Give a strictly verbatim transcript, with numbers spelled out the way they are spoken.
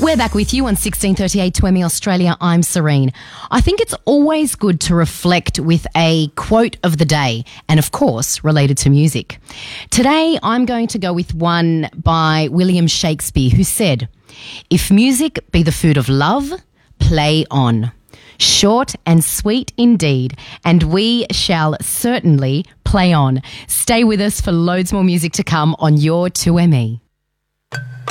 We're back with you on sixteen thirty-eight two M E Australia. I'm Serene. I think it's always good to reflect with a quote of the day and, of course, related to music. Today, I'm going to go with one by William Shakespeare, who said, "If music be the food of love, play on. Short and sweet indeed, and we shall certainly play on." Stay with us for loads more music to come on your two M E.